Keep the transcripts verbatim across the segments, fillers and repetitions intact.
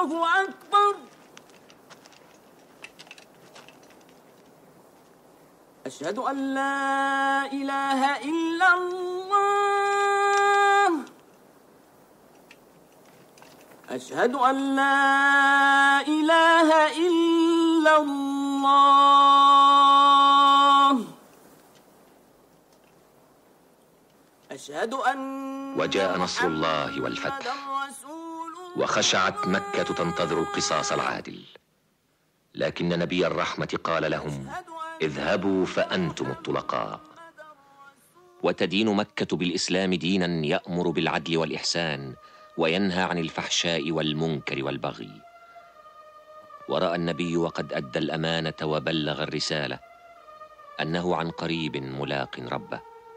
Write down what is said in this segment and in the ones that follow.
الله أكبر. أشهد أن لا إله إلا الله. أشهد أن لا إله إلا الله. أشهد أن وجاء نصر الله والفتح، وخشعت مكة تنتظر القصاص العادل، لكن نبي الرحمة قال لهم: اذهبوا فأنتم الطلقاء. وتدين مكة بالإسلام دينا يأمر بالعدل والإحسان وينهى عن الفحشاء والمنكر والبغي. ورأى النبي وقد أدى الأمانة وبلغ الرسالة أنه عن قريب ملاق ربه.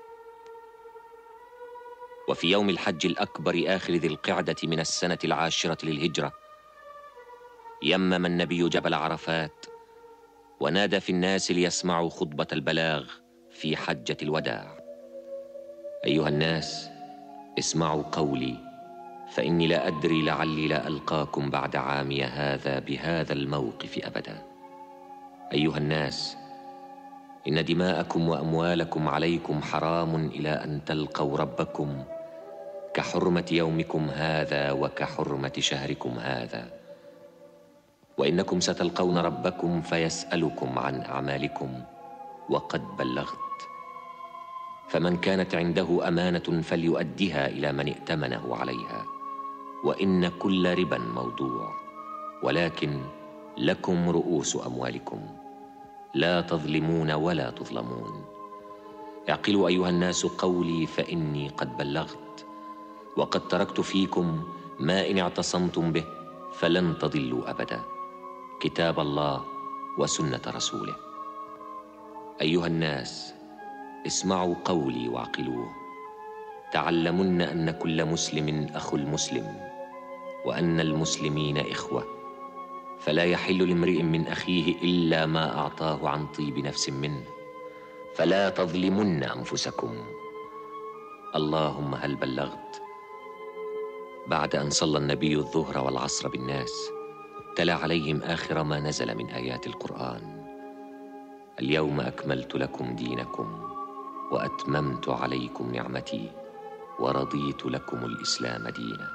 وفي يوم الحج الأكبر آخر ذي القعدة من السنة العاشرة للهجرة، يمم النبي جبل عرفات ونادى في الناس ليسمعوا خطبة البلاغ في حجة الوداع: أيها الناس، اسمعوا قولي، فإني لا أدري لعلي لا ألقاكم بعد عامي هذا بهذا الموقف أبدا. أيها الناس، إن دماءكم وأموالكم عليكم حرام إلى أن تلقوا ربكم، كحرمة يومكم هذا وكحرمة شهركم هذا. وإنكم ستلقون ربكم فيسألكم عن أعمالكم، وقد بلغت. فمن كانت عنده أمانة فليؤدها إلى من ائتمنه عليها، وإن كل ربا موضوع، ولكن لكم رؤوس أموالكم، لا تظلمون ولا تظلمون. اعقلوا أيها الناس قولي، فإني قد بلغت، وقد تركت فيكم ما إن اعتصمتم به فلن تضلوا أبدا: كتاب الله وسنة رسوله. أيها الناس، اسمعوا قولي واعقلوه. تعلمن أن كل مسلم أخو المسلم، وأن المسلمين إخوة، فلا يحل لامرئ من أخيه إلا ما أعطاه عن طيب نفس منه، فلا تظلمن أنفسكم. اللهم هل بلغت؟ بعد أن صلى النبي الظهر والعصر بالناس، تلا عليهم آخر ما نزل من آيات القرآن: اليوم أكملت لكم دينكم وأتممت عليكم نعمتي ورضيت لكم الإسلام دينا.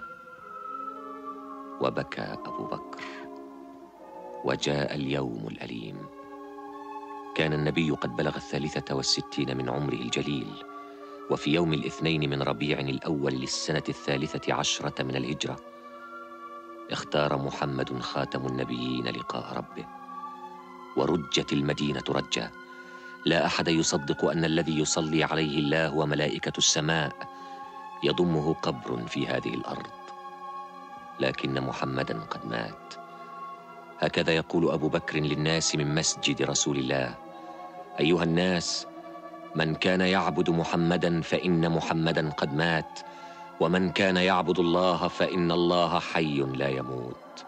وبكى أبو بكر. وجاء اليوم الأليم. كان النبي قد بلغ الثالثة والستين من عمره الجليل، وفي يوم الاثنين من ربيع الأول للسنة الثالثة عشرة من الهجرة اختار محمد خاتم النبيين لقاء ربه، ورجت المدينة رجا. لا أحد يصدق أن الذي يصلي عليه الله وملائكة السماء يضمه قبر في هذه الأرض، لكن محمدا قد مات. هكذا يقول أبو بكر للناس من مسجد رسول الله: أيها الناس، من كان يعبد محمدا فإن محمدا قد مات، ومن كان يعبد الله فإن الله حي لا يموت.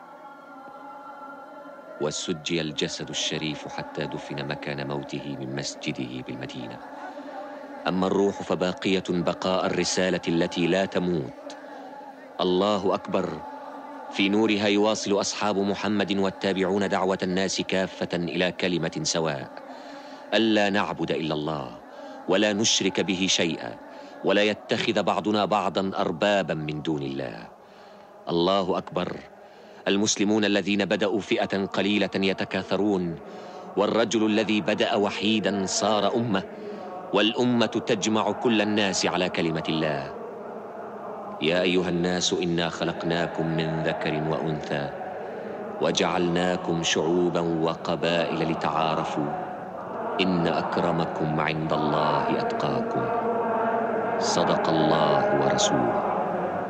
وسجي الجسد الشريف حتى دفن مكان موته من مسجده بالمدينة. أما الروح فباقية بقاء الرسالة التي لا تموت. الله أكبر. في نورها يواصل أصحاب محمد والتابعون دعوة الناس كافة إلى كلمة سواء: ألا نعبد إلا الله، ولا نشرك به شيئا، ولا يتخذ بعضنا بعضا أربابا من دون الله. الله أكبر. المسلمون الذين بدأوا فئة قليلة يتكاثرون، والرجل الذي بدأ وحيدا صار أمة، والأمة تجمع كل الناس على كلمة الله. يا أيها الناس، إنا خلقناكم من ذكر وأنثى وجعلناكم شعوبا وقبائل لتعارفوا، إن أكرمكم عند الله أتقاكم. صدق الله ورسوله.